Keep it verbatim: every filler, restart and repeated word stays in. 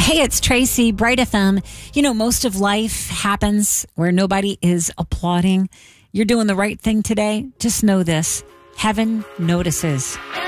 Hey, it's Tracy, Bright F M. You know, most of life happens where nobody is applauding. You're doing the right thing today. Just know this. Heaven notices.